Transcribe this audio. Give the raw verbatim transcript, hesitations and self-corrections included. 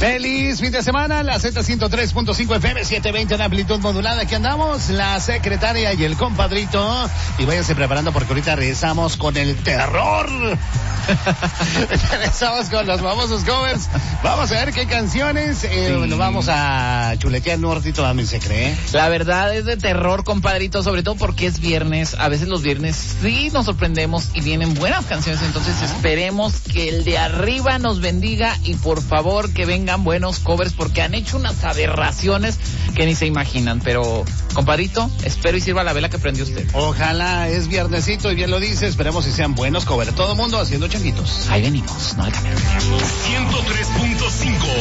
Feliz fin de semana, la Z ciento tres punto cinco F M, setecientos veinte en amplitud modulada. Aquí andamos, la secretaria y el compadrito. Y váyanse preparando porque ahorita regresamos con el terror. Regresamos con los famosos covers. Vamos a ver qué canciones. Eh, sí. Nos vamos a chuletear un ratito, también se cree. La verdad es de terror, compadrito, sobre todo porque es viernes. A veces los viernes sí nos sorprendemos y vienen buenas canciones. Entonces ah. esperemos que el de arriba nos bendiga y por favor que vengan buenos covers porque han hecho unas aberraciones que ni se imaginan. Pero, compadrito, espero y sirva la vela que prendió usted. Ojalá, es viernesito y bien lo dice. Esperemos si sean buenos covers. Todo mundo haciendo changuitos. Ahí venimos, no le cambiemos. ciento tres punto cinco